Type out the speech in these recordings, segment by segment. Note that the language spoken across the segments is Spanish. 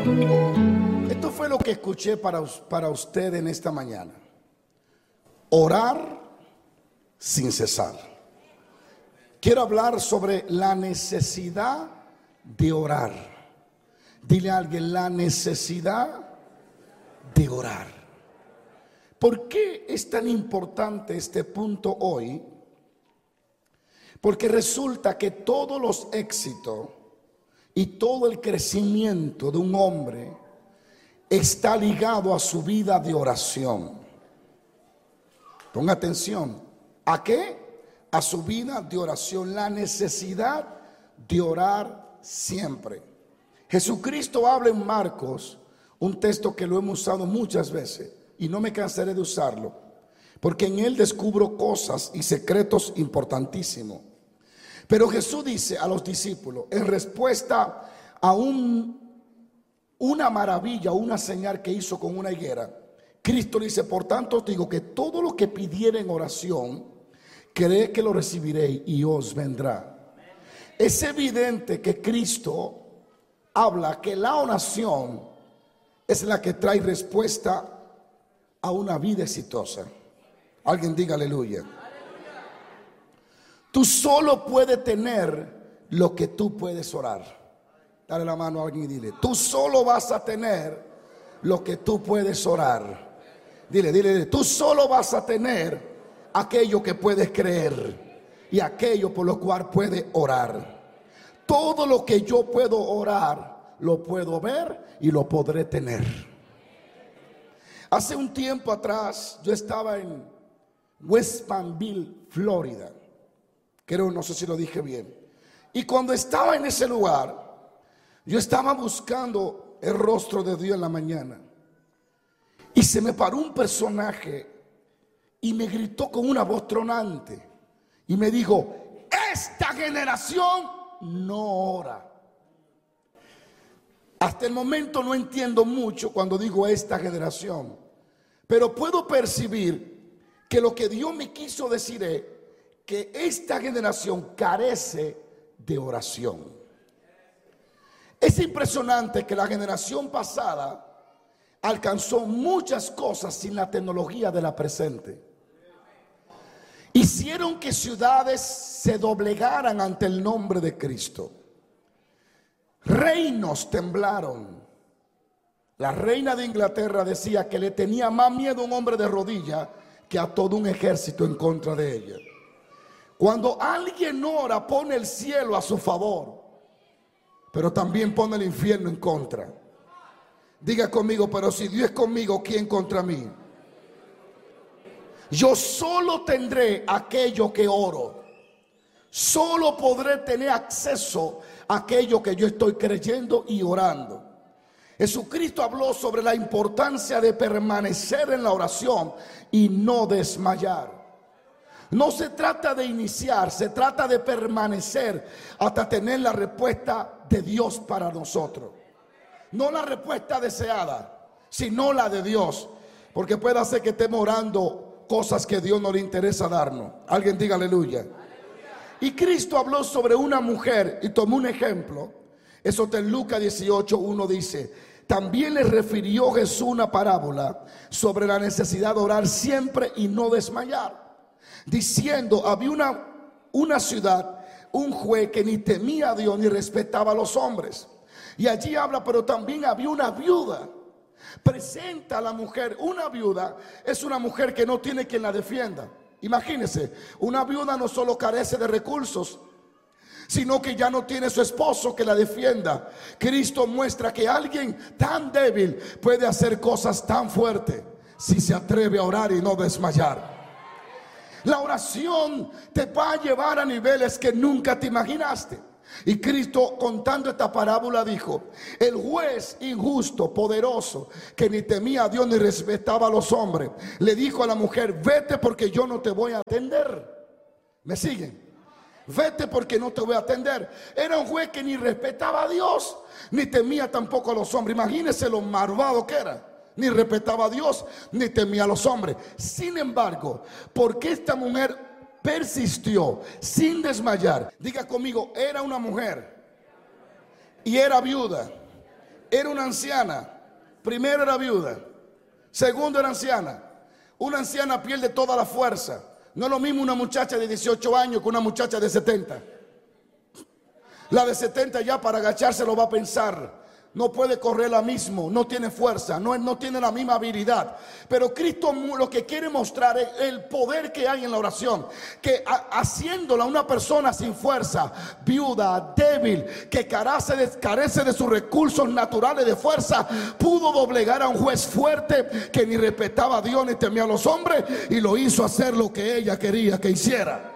Esto fue lo que escuché para usted en esta mañana. Orar sin cesar. Quiero hablar sobre la necesidad de orar. Dile a alguien: la necesidad de orar. ¿Por qué es tan importante este punto hoy? Porque resulta que todos los éxitos y todo el crecimiento de un hombre está ligado a su vida de oración. Ponga atención. ¿A qué? A su vida de oración. La necesidad de orar siempre. Jesucristo habla en Marcos, un texto que lo hemos usado muchas veces y no me cansaré de usarlo, porque en él descubro cosas y secretos importantísimos. Pero Jesús dice a los discípulos, en respuesta a una maravilla, una señal que hizo con una higuera, Cristo dice: por tanto os digo que todo lo que pidiere en oración, creed que lo recibiréis y os vendrá. Es evidente que Cristo habla que la oración es la que trae respuesta a una vida exitosa. Alguien diga aleluya. Tú solo puedes tener lo que tú puedes orar. Dale la mano a alguien y dile: tú solo vas a tener lo que tú puedes orar. Dile, tú solo vas a tener aquello que puedes creer y aquello por lo cual puedes orar. Todo lo que yo puedo orar, lo puedo ver y lo podré tener. Hace un tiempo atrás yo estaba en West Palmville, Florida. Creo, no sé si lo dije bien. Y cuando estaba en ese lugar, yo estaba buscando el rostro de Dios en la mañana. Y se me paró un personaje y me gritó con una voz tronante. Y me dijo: esta generación no ora. Hasta el momento no entiendo mucho cuando digo esta generación, pero puedo percibir que lo que Dios me quiso decir es que esta generación carece de oración. Es impresionante que la generación pasada alcanzó muchas cosas sin la tecnología de la presente. Hicieron que ciudades se doblegaran ante el nombre de Cristo. Reinos temblaron. La reina de Inglaterra decía que le tenía más miedo a un hombre de rodillas que a todo un ejército en contra de ella. Cuando alguien ora, pone el cielo a su favor, pero también pone el infierno en contra. Diga conmigo: pero si Dios es conmigo, ¿quién contra mí? Yo solo tendré aquello que oro. Solo podré tener acceso a aquello que yo estoy creyendo y orando. Jesucristo habló sobre la importancia de permanecer en la oración y no desmayar. No se trata de iniciar, se trata de permanecer hasta tener la respuesta de Dios para nosotros. No la respuesta deseada, sino la de Dios. Porque puede ser que estemos orando cosas que Dios no le interesa darnos. Alguien diga aleluya. Y Cristo habló sobre una mujer y tomó un ejemplo. Eso está en Lucas 18:1 dice: también le refirió Jesús una parábola sobre la necesidad de orar siempre y no desmayar, diciendo: había una ciudad, un juez que ni temía a Dios ni respetaba a los hombres. Y allí habla, pero también había una viuda. Presenta a la mujer. Una viuda es una mujer que no tiene quien la defienda. Imagínense, una viuda no solo carece de recursos, sino que ya no tiene su esposo que la defienda. Cristo muestra que alguien tan débil puede hacer cosas tan fuertes si se atreve a orar y no desmayar. La oración te va a llevar a niveles que nunca te imaginaste. Y Cristo, contando esta parábola, dijo: el juez injusto, poderoso, que ni temía a Dios ni respetaba a los hombres, le dijo a la mujer: vete porque yo no te voy a atender. ¿Me siguen? Vete porque no te voy a atender. Era un juez que ni respetaba a Dios ni temía tampoco a los hombres. Imagínense lo malvado que era. Ni respetaba a Dios ni temía a los hombres. Sin embargo, porque esta mujer persistió sin desmayar, diga conmigo: era una mujer y era viuda. era una anciana. Primero era viuda. Segundo era anciana. Una anciana pierde toda la fuerza. No es lo mismo una muchacha de 18 años que una muchacha de 70. La de 70 ya para agacharse lo va a pensar. No puede correr la misma, no tiene fuerza, no tiene la misma habilidad. Pero Cristo lo que quiere mostrar es el poder que hay en la oración. Que haciéndola una persona sin fuerza, viuda, débil, que carece de sus recursos naturales de fuerza, pudo doblegar a un juez fuerte que ni respetaba a Dios ni temía a los hombres, y lo hizo hacer lo que ella quería que hiciera.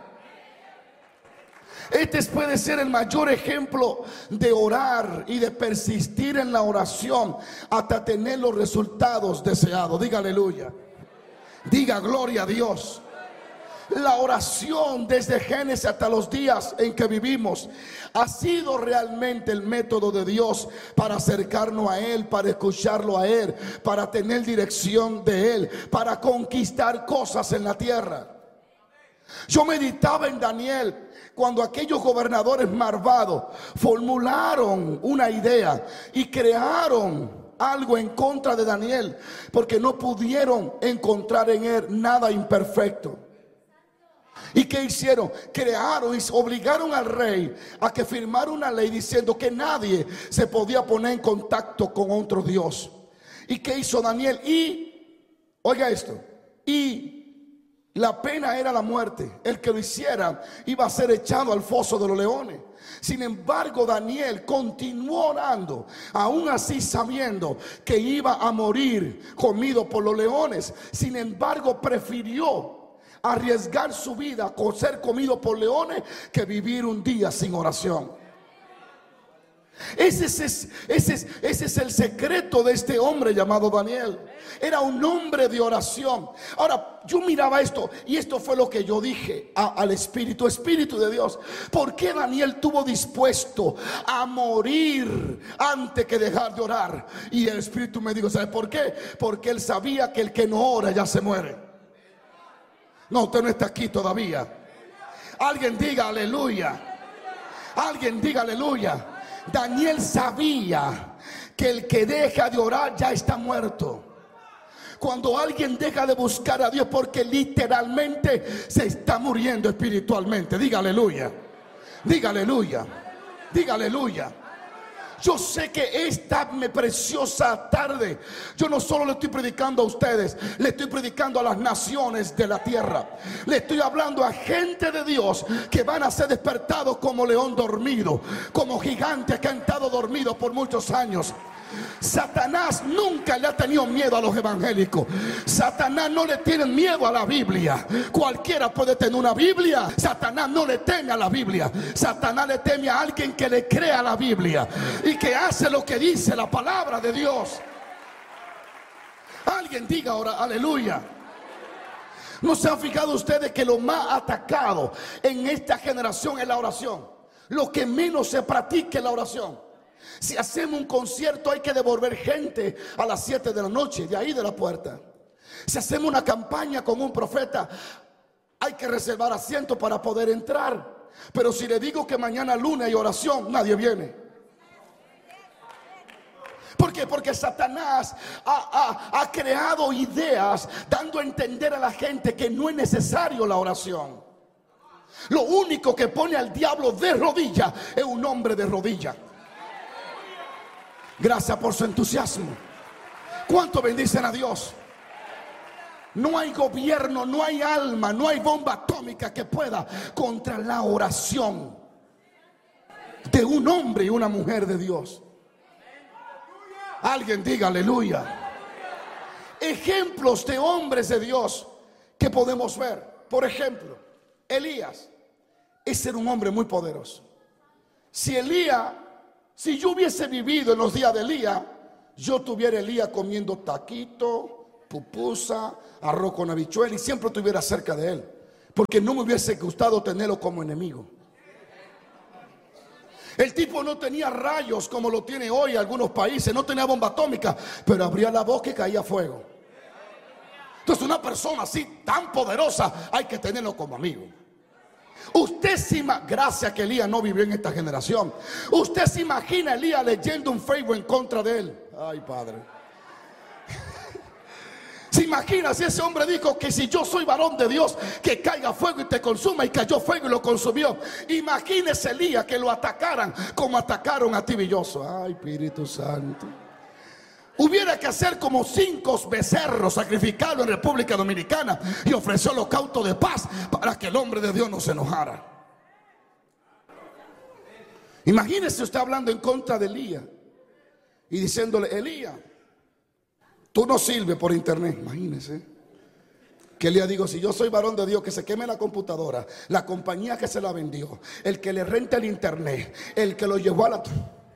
Este puede ser el mayor ejemplo de orar y de persistir en la oración hasta tener los resultados deseados. Diga aleluya. Diga gloria a Dios. La oración desde Génesis hasta los días en que vivimos ha sido realmente el método de Dios para acercarnos a Él, para escucharlo a Él, para tener dirección de Él, para conquistar cosas en la tierra. Yo meditaba en Daniel cuando aquellos gobernadores malvados formularon una idea y crearon algo en contra de Daniel, porque no pudieron encontrar en él nada imperfecto. ¿Y qué hicieron? Crearon y obligaron al rey a que firmara una ley diciendo que nadie se podía poner en contacto con otro Dios. ¿Y qué hizo Daniel? Oiga esto, la pena era la muerte. El que lo hiciera iba a ser echado al foso de los leones. Sin embargo, Daniel continuó orando, aún así sabiendo que iba a morir comido por los leones. Sin embargo, prefirió arriesgar su vida con ser comido por leones que vivir un día sin oración. Ese es el secreto de este hombre llamado Daniel. Era un hombre de oración. Ahora, yo miraba esto y esto fue lo que yo dije al Espíritu de Dios. ¿Por qué Daniel estuvo dispuesto a morir antes que dejar de orar? Y el Espíritu me dijo, ¿sabe por qué? Porque él sabía que el que no ora ya se muere. No, usted no está aquí todavía. Alguien diga aleluya. Alguien diga aleluya. Daniel sabía que el que deja de orar ya está muerto. Cuando alguien deja de buscar a Dios, porque literalmente se está muriendo espiritualmente. Diga aleluya. Diga aleluya. Diga aleluya. Yo sé que esta preciosa tarde yo no solo le estoy predicando a ustedes, le estoy predicando a las naciones de la tierra. Le estoy hablando a gente de Dios que van a ser despertados como león dormido, como gigantes que han estado dormidos por muchos años. Satanás nunca le ha tenido miedo a los evangélicos. Satanás no le tiene miedo a la Biblia. Cualquiera puede tener una Biblia. Satanás no le teme a la Biblia. Satanás le teme a alguien que le crea a la Biblia y que hace lo que dice la palabra de Dios. Alguien diga ahora aleluya. ¿No se han fijado ustedes que lo más atacado en esta generación es la oración? Lo que menos se practica es la oración. Si hacemos un concierto hay que devolver gente a las 7 de la noche de ahí de la puerta. Si hacemos una campaña con un profeta hay que reservar asientos para poder entrar. Pero si le digo que mañana lunes hay oración, nadie viene. ¿Por qué? Porque Satanás ha creado ideas dando a entender a la gente que no es necesario la oración. Lo único que pone al diablo de rodillas es un hombre de rodillas. Gracias por su entusiasmo. ¿Cuánto bendicen a Dios? No hay gobierno, no hay alma, no hay bomba atómica que pueda contra la oración de un hombre y una mujer de Dios. Alguien diga aleluya. Ejemplos de hombres de Dios que podemos ver. Por ejemplo, Elías. Ese era un hombre muy poderoso. Si yo hubiese vivido en los días de Elías, yo tuviera Elías comiendo taquito, pupusa, arroz con habichuela y siempre estuviera cerca de él, porque no me hubiese gustado tenerlo como enemigo. El tipo no tenía rayos como lo tiene hoy algunos países, no tenía bomba atómica, pero abría la boca y caía fuego. Entonces una persona así tan poderosa hay que tenerlo como amigo. Usted gracias que Elías no vivió en esta generación. Usted se imagina a Elías leyendo un Facebook en contra de él. Ay, Padre. Se imagina si ese hombre dijo que si yo soy varón de Dios, que caiga fuego y te consuma, y cayó fuego y lo consumió. Imagínese Elías que lo atacaran como atacaron a Tibilloso. Ay, Espíritu Santo. Hubiera que hacer como 5 becerros, sacrificarlo en República Dominicana y ofrecer holocausto de paz para que el hombre de Dios no se enojara. Imagínese usted hablando en contra de Elías y diciéndole: Elías, tú no sirves por internet. Imagínese que Elías digo: si yo soy varón de Dios, que se queme la computadora, la compañía que se la vendió, el que le renta el internet, el que lo llevó a la...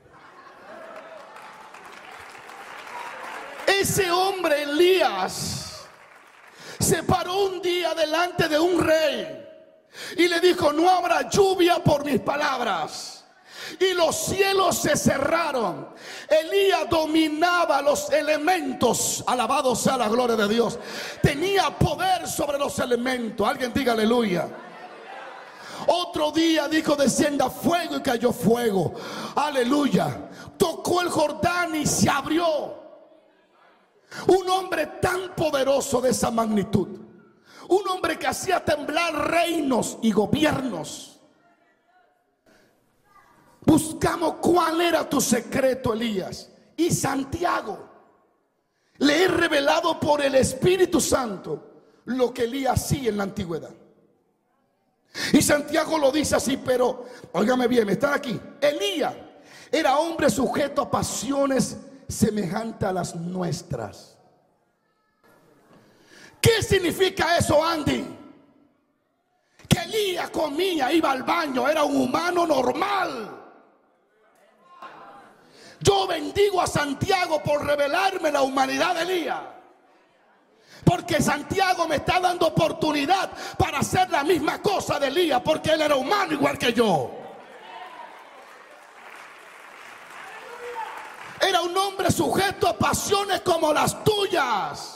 Ese hombre Elías se paró un día delante de un rey y le dijo: no habrá lluvia por mis palabras. Y los cielos se cerraron. Elías dominaba los elementos. Alabado sea la gloria de Dios. Tenía poder sobre los elementos. Alguien diga aleluya. Otro día dijo: descienda fuego, y cayó fuego. Aleluya. Tocó el Jordán y se abrió. Un hombre tan poderoso de esa magnitud, un hombre que hacía temblar reinos y gobiernos. Buscamos cuál era tu secreto, Elías. Y Santiago le he revelado por el Espíritu Santo lo que Elías hacía en la antigüedad. Y Santiago lo dice así, pero óigame bien, están aquí. Elías era hombre sujeto a pasiones semejantes a las nuestras. ¿Qué significa eso, Andy? Que Elías comía, iba al baño, era un humano normal. Yo bendigo a Santiago por revelarme la humanidad de Elías, porque Santiago me está dando oportunidad para hacer la misma cosa de Elías, porque él era humano igual que yo. Era un hombre sujeto a pasiones como las tuyas.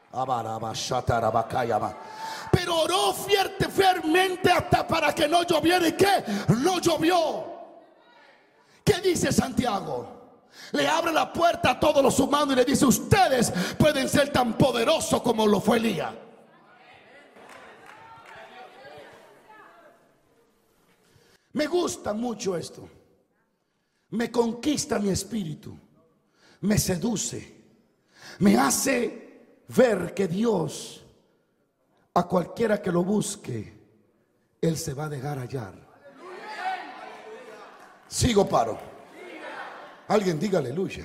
Pero oró fielmente hasta para que no lloviera. ¿Y qué? No llovió. ¿Qué dice Santiago? Le abre la puerta a todos los humanos y le dice: ustedes pueden ser tan poderosos como lo fue Elías. Me gusta mucho esto. Me conquista mi espíritu. Me seduce. Me hace ver que Dios, a cualquiera que lo busque, Él se va a dejar hallar. Sigo, paro. Alguien diga aleluya.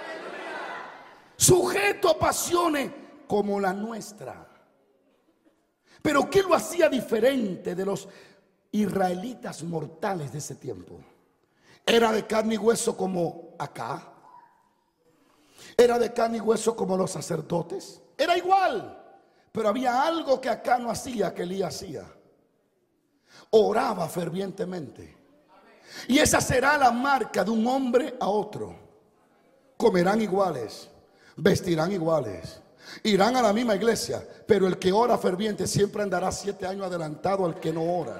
Sujeto a pasiones como la nuestra. Pero ¿qué lo hacía diferente de los israelitas mortales de ese tiempo? Era de carne y hueso como acá. Era de carne y hueso como los sacerdotes. Era igual. Pero había algo que acá no hacía, que Elías hacía. Oraba fervientemente. Y esa será la marca de un hombre a otro. Comerán iguales, vestirán iguales, irán a la misma iglesia, pero el que ora ferviente siempre andará 7 años adelantado al que no ora.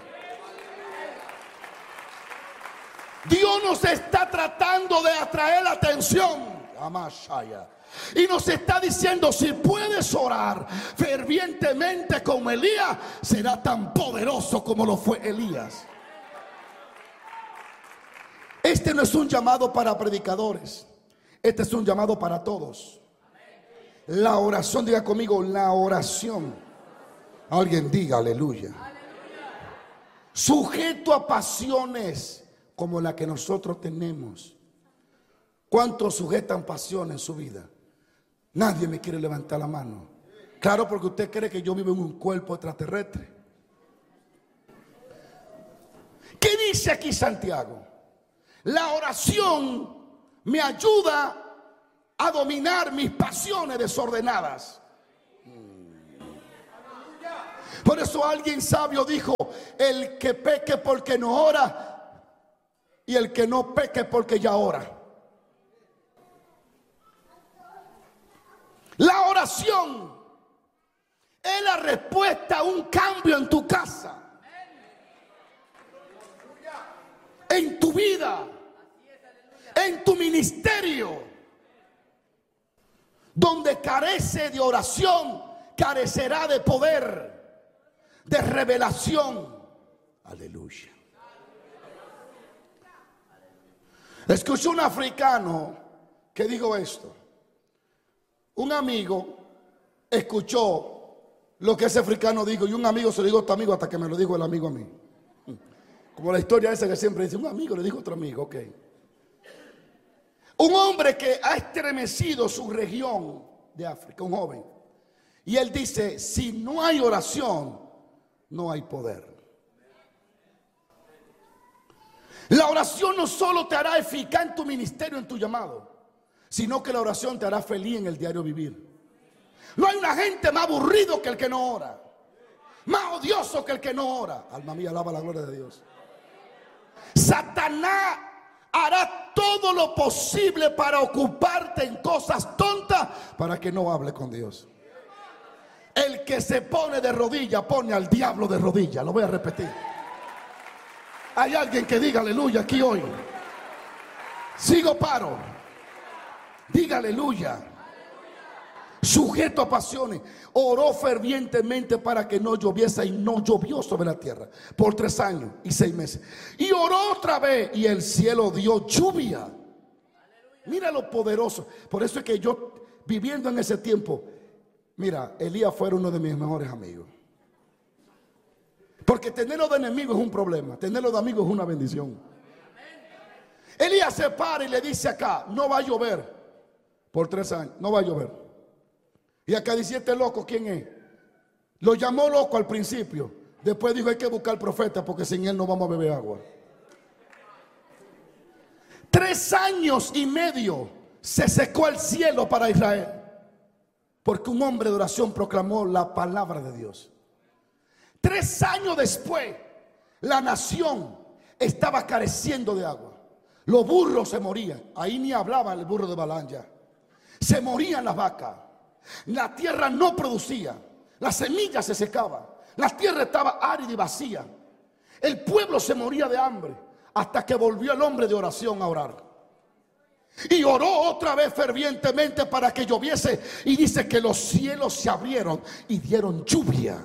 Dios nos está tratando de atraer la atención. Y nos está diciendo: si puedes orar fervientemente como Elías, será tan poderoso como lo fue Elías. Este no es un llamado para predicadores. Este es un llamado para todos. La oración, diga conmigo, la oración. Alguien diga aleluya. Sujeto a pasiones como la que nosotros tenemos. ¿Cuántos sujetan pasión en su vida? Nadie me quiere levantar la mano. Claro, porque usted cree que yo vivo en un cuerpo extraterrestre. ¿Qué dice aquí Santiago? La oración me ayuda a dominar mis pasiones desordenadas. Por eso alguien sabio dijo: el que peque porque no ora, y el que no peque porque ya ora. La oración es la respuesta a un cambio en tu casa. vida, en tu ministerio, donde carece de oración, carecerá de poder, de revelación. Aleluya. Escuché un africano que dijo esto. Un amigo escuchó lo que ese africano dijo, y un amigo se lo dijo a otro amigo hasta que me lo dijo el amigo a mí. Como la historia esa que siempre dice, un amigo le dijo a otro amigo, ok. Un hombre que ha estremecido su región de África, un joven. Y él dice, si no hay oración, no hay poder. La oración no solo te hará eficaz en tu ministerio, en tu llamado, sino que la oración te hará feliz en el diario vivir. No hay una gente más aburrido que el que no ora, más odioso que el que no ora. Alma mía, alaba la gloria de Dios. Satanás hará todo lo posible para ocuparte en cosas tontas para que no hable con Dios. El que se pone de rodillas pone al diablo de rodillas. Lo voy a repetir. Hay alguien que diga aleluya aquí hoy. Sigo paro. Diga aleluya. Sujeto a pasiones. Oró fervientemente para que no lloviese, y no llovió sobre la tierra por 3 años y 6 meses. Y oró otra vez y el cielo dio lluvia. Mira lo poderoso. Por eso es que yo, viviendo en ese tiempo, mira, Elías fue uno de mis mejores amigos. Porque tenerlo de enemigo es un problema, tenerlo de amigo es una bendición. Elías se para y le dice acá, no va a llover por 3 años, no va a llover. Y acá dice, este loco, ¿quién es? Lo llamó loco al principio. Después dijo, hay que buscar al profeta porque sin él no vamos a beber agua. 3 años y medio se secó el cielo para Israel, porque un hombre de oración proclamó la palabra de Dios. 3 años después, la nación estaba careciendo de agua. Los burros se morían. Ahí ni hablaba el burro de Balaam ya. Se morían las vacas. La tierra no producía. Las semillas se secaban. La tierra estaba árida y vacía. El pueblo se moría de hambre hasta que volvió el hombre de oración a orar. Y oró otra vez fervientemente para que lloviese. Y dice que los cielos se abrieron y dieron lluvia.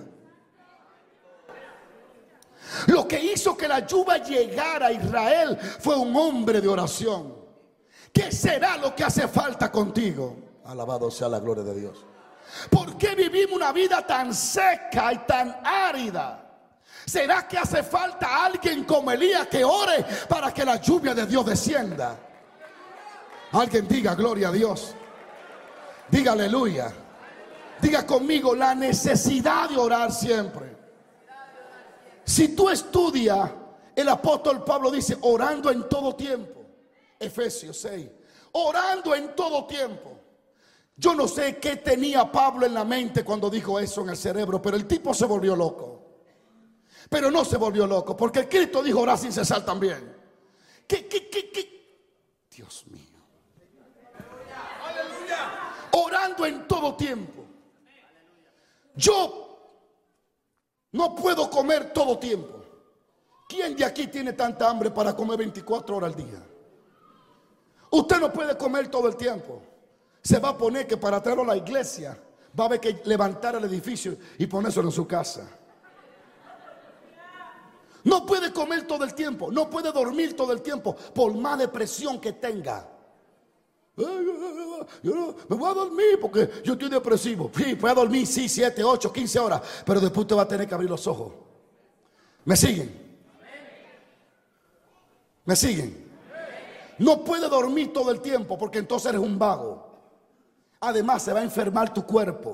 Lo que hizo que la lluvia llegara a Israel fue un hombre de oración. ¿Qué será lo que hace falta contigo? Alabado sea la gloria de Dios. ¿Por qué vivimos una vida tan seca y tan árida? ¿Será que hace falta alguien como Elías que ore para que la lluvia de Dios descienda? Alguien diga gloria a Dios. Diga aleluya. Diga conmigo la necesidad de orar siempre. Si tú estudias, el apóstol Pablo dice orando en todo tiempo. Efesios 6. Orando en todo tiempo. Yo no sé qué tenía Pablo en la mente cuando dijo eso en el cerebro, pero el tipo se volvió loco. Pero no se volvió loco, porque Cristo dijo orar sin cesar también. ¿Qué? Dios mío. Orando en todo tiempo. Yo no puedo comer todo tiempo. ¿Quién de aquí tiene tanta hambre para comer 24 horas al día? Usted no puede comer todo el tiempo. Se va a poner que para traerlo a la iglesia va a haber que levantar el edificio y ponérselo en su casa. No puede comer todo el tiempo. No puede dormir todo el tiempo, por más depresión que tenga. Yo no, me voy a dormir porque yo estoy depresivo. Sí, voy a dormir, sí, 7, 8, 15 horas. Pero después usted va a tener que abrir los ojos. ¿Me siguen? ¿Me siguen? No puede dormir todo el tiempo porque entonces eres un vago. Además se va a enfermar tu cuerpo.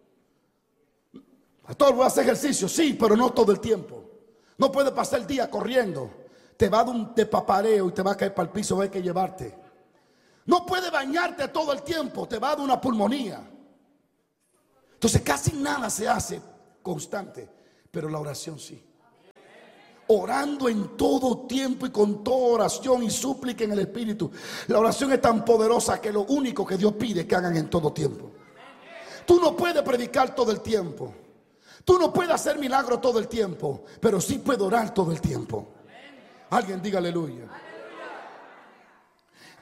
Pastor, voy a hacer ejercicio, sí, pero no todo el tiempo. No puede pasar el día corriendo. Te va a dar un papareo y te va a caer para el piso, va a haber que llevarte. No puede bañarte todo el tiempo, te va a dar una pulmonía. Entonces casi nada se hace constante, pero la oración sí. Orando en todo tiempo y con toda oración y súplica en el Espíritu. La oración es tan poderosa que lo único que Dios pide es que hagan en todo tiempo. Tú no puedes predicar todo el tiempo. Tú no puedes hacer milagros todo el tiempo, pero sí puedes orar todo el tiempo. Alguien diga aleluya.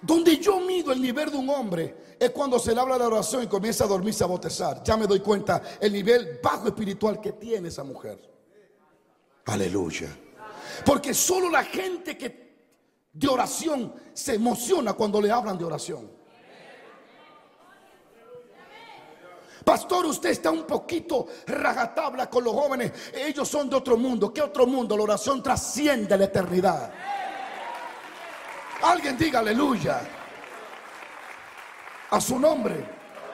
Donde yo mido el nivel de un hombre es cuando se le habla de la oración y comienza a dormirse, a bostezar. Ya me doy cuenta el nivel bajo espiritual que tiene esa mujer. Aleluya. Porque solo la gente que de oración se emociona cuando le hablan de oración. Pastor, usted está un poquito rajatabla con los jóvenes. Ellos son de otro mundo. ¿Qué otro mundo? La oración trasciende la eternidad. Alguien diga aleluya a su nombre.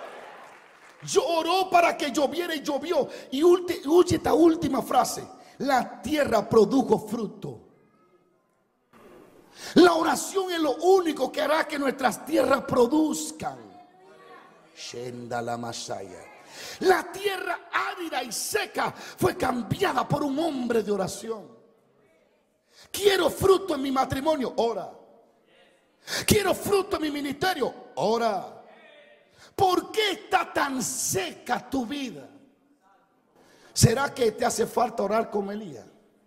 Oró para que lloviera y llovió. Y esta última frase: la tierra produjo fruto. La oración es lo único que hará que nuestras tierras produzcan. La tierra árida y seca fue cambiada por un hombre de oración. Quiero fruto en mi matrimonio, ora. Quiero fruto en mi ministerio, ora. ¿Por qué está tan seca tu vida? ¿Será que te hace falta orar como Elías?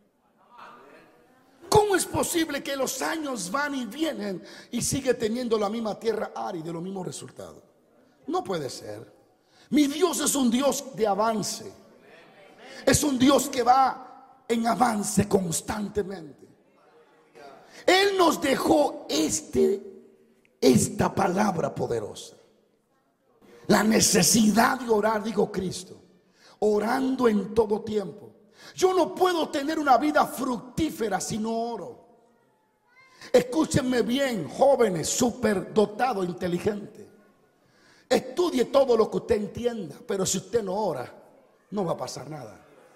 ¿Cómo es posible que los años van y vienen y sigue teniendo la misma tierra árida y los mismos resultados? No puede ser. Mi Dios es un Dios de avance. Es un Dios que va en avance constantemente. Él nos dejó esta palabra poderosa. La necesidad de orar, dijo Cristo, orando en todo tiempo. Yo no puedo tener una vida fructífera si no oro. Escúchenme bien, jóvenes, superdotados, inteligentes. Estudie todo lo que usted entienda, pero si usted no ora, no va a pasar nada.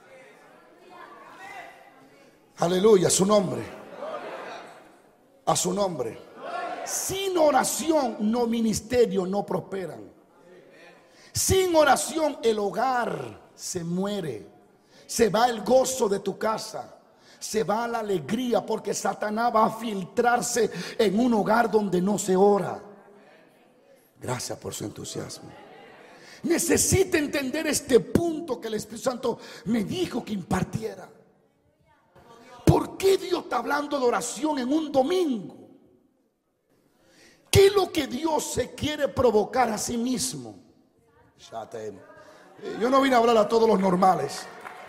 Aleluya, a su nombre. A su nombre. Sin oración, no ministerio, no prosperan. Sin oración, el hogar se muere. Se va el gozo de tu casa. Se va la alegría, porque Satanás va a filtrarse en un hogar donde no se ora. Gracias por su entusiasmo. Necesita entender este punto que el Espíritu Santo me dijo que impartiera. ¿Por qué Dios está hablando de oración en un domingo? ¿Qué es lo que Dios se quiere provocar a sí mismo? Yo no vine a hablar a todos los normales.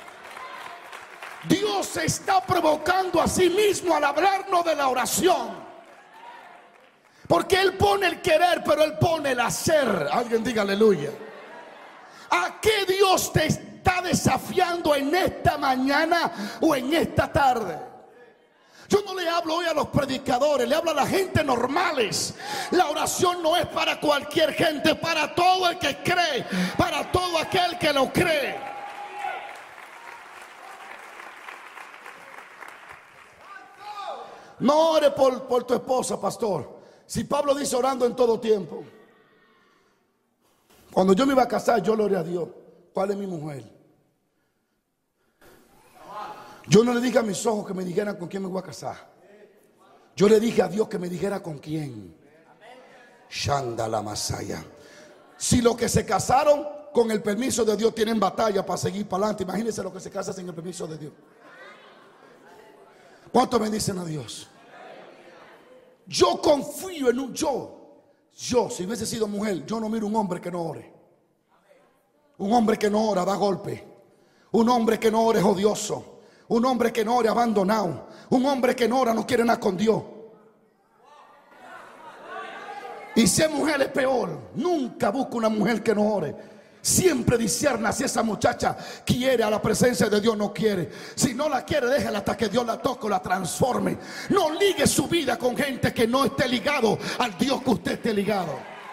Dios se está provocando a sí mismo al hablarnos de la oración. Porque Él pone el querer, pero Él pone el hacer. Alguien diga aleluya. ¿A qué Dios te está desafiando en esta mañana o en esta tarde? Yo no le hablo hoy a los predicadores, le hablo a la gente normales. La oración no es para cualquier gente, para todo el que cree, para todo aquel que lo cree. No ore por tu esposa, pastor. Si Pablo dice orando en todo tiempo. Cuando yo me iba a casar, yo le oré a Dios: ¿cuál es mi mujer? Yo no le dije a mis ojos que me dijeran con quién me voy a casar. Yo le dije a Dios que me dijera con quién. Shanda la Masaya. Si los que se casaron con el permiso de Dios tienen batalla para seguir para adelante, imagínense los que se casan sin el permiso de Dios. ¿Cuántos bendicen a Dios? Yo confío en yo, si hubiese sido mujer, yo no miro un hombre que no ore. Un hombre que no ora da golpe. Un hombre que no ora es odioso. Un hombre que no ora abandonado. Un hombre que no ora no quiere nada con Dios. Y si es mujer es peor. Nunca busca una mujer que no ore. Siempre discierna si esa muchacha quiere a la presencia de Dios o no quiere. Si no la quiere, déjala hasta que Dios la toque o la transforme. No ligue su vida con gente que no esté ligado al Dios que usted esté ligado.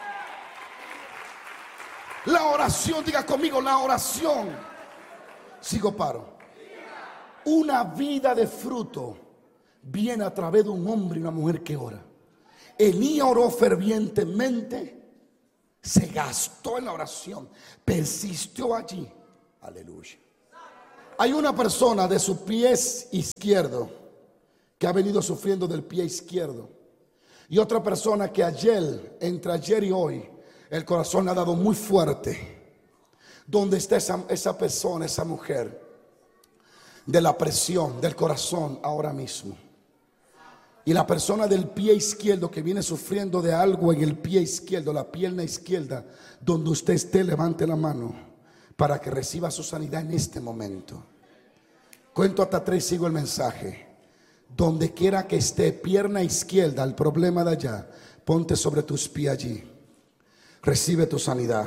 La oración, diga conmigo, la oración. Sigo paro. Una vida de fruto viene a través de un hombre y una mujer que ora. Elías oró fervientemente. Se gastó en la oración, persistió allí. Aleluya. Hay una persona de su pie izquierdo que ha venido sufriendo del pie izquierdo. Y otra persona que entre ayer y hoy, el corazón le ha dado muy fuerte. ¿Dónde está esa persona, esa mujer? De la presión del corazón ahora mismo. Y la persona del pie izquierdo que viene sufriendo de algo en el pie izquierdo, la pierna izquierda, donde usted esté, levante la mano para que reciba su sanidad en este momento. Cuento hasta 3 y sigo el mensaje. Donde quiera que esté, pierna izquierda, el problema de allá, ponte sobre tus pies allí. Recibe tu sanidad.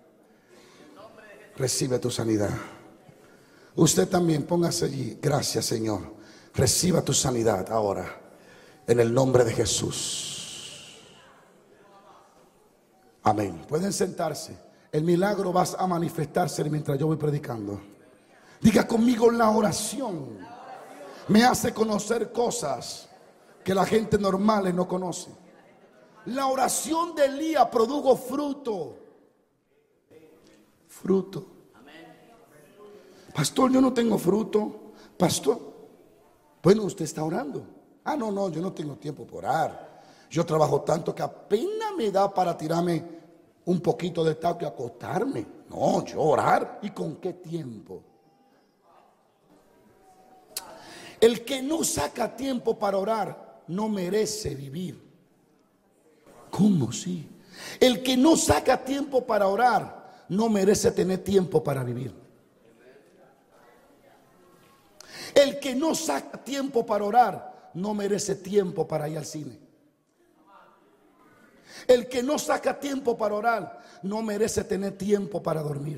Recibe tu sanidad. Usted también, póngase allí. Gracias, Señor. Reciba tu sanidad ahora. En el nombre de Jesús. Amén. Pueden sentarse. El milagro va a manifestarse mientras yo voy predicando. Diga conmigo: la oración me hace conocer cosas que la gente normal no conoce. La oración de Elías produjo fruto. Fruto. Pastor, yo no tengo fruto. Pastor, bueno, usted está orando. Ah, no, yo no tengo tiempo para orar. Yo trabajo tanto que apenas me da para tirarme un poquito de taco y acostarme. No, yo orar. ¿Y con qué tiempo? El que no saca tiempo para orar no merece vivir. ¿Cómo sí? El que no saca tiempo para orar no merece tener tiempo para vivir. El que no saca tiempo para orar no merece tiempo para ir al cine. El que no saca tiempo para orar no merece tener tiempo para dormir.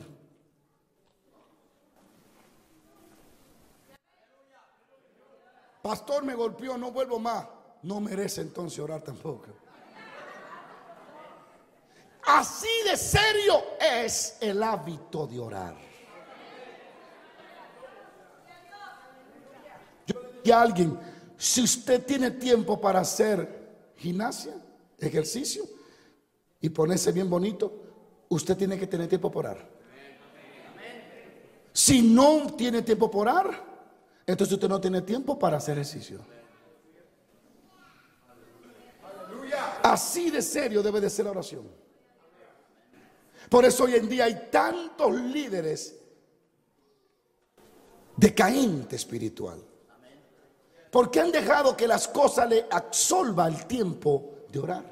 Pastor, me golpeó, no vuelvo más. No merece entonces orar tampoco. Así de serio es el hábito de orar. Yo le dije a alguien: si usted tiene tiempo para hacer gimnasia, ejercicio y ponerse bien bonito, usted tiene que tener tiempo para orar. Si no tiene tiempo para orar, entonces usted no tiene tiempo para hacer ejercicio. Así de serio debe de ser la oración. Por eso hoy en día hay tantos líderes decaentes espiritual. Porque han dejado que las cosas le absorba el tiempo de orar.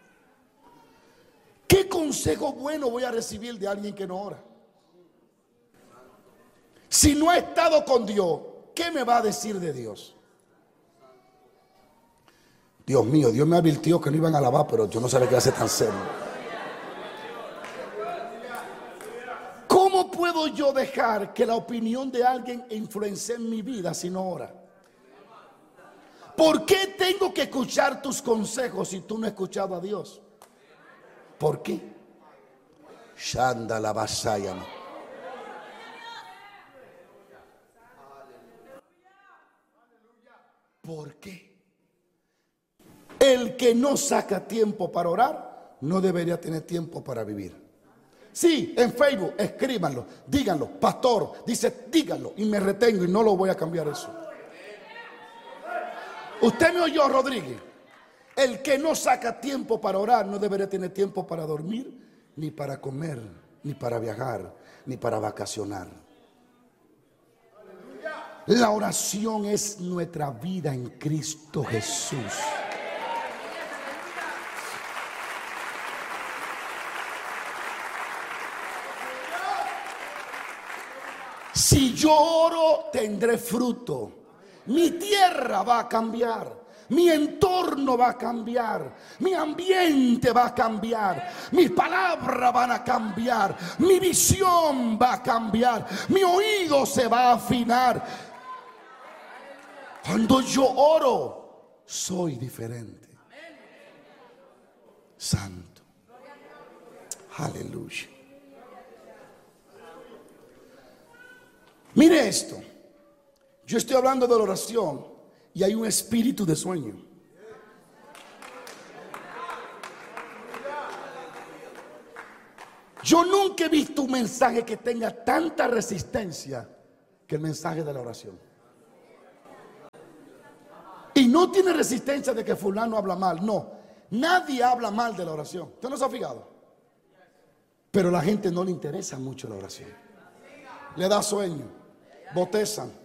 ¿Qué consejo bueno voy a recibir de alguien que no ora? Si no ha estado con Dios, ¿qué me va a decir de Dios? Dios mío, Dios me advirtió que no iban a alabar, pero yo no sabía que iba a ser tan serio. ¿Cómo puedo yo dejar que la opinión de alguien influencie en mi vida si no ora? ¿Por qué tengo que escuchar tus consejos si tú no has escuchado a Dios? ¿Por qué? Shanda la vasaya. ¿Por qué? El que no saca tiempo para orar no debería tener tiempo para vivir. Sí, en Facebook, escríbanlo, díganlo. Pastor, dice, díganlo, y me retengo y no lo voy a cambiar eso. Usted me oyó, Rodríguez. El que no saca tiempo para orar no debería tener tiempo para dormir, ni para comer, ni para viajar, ni para vacacionar. La oración es nuestra vida en Cristo Jesús. Si yo oro, tendré fruto. Mi tierra va a cambiar. Mi entorno va a cambiar. Mi ambiente va a cambiar. Mis palabras van a cambiar. Mi visión va a cambiar. Mi oído se va a afinar. Cuando yo oro, soy diferente. Santo. Aleluya. Mire esto. Yo estoy hablando de la oración y hay un espíritu de sueño. Yo nunca he visto un mensaje que tenga tanta resistencia que el mensaje de la oración. Y no tiene resistencia de que fulano habla mal. No, nadie habla mal de la oración. ¿Usted no se ha fijado? Pero a la gente no le interesa mucho la oración. Le da sueño, bostezan,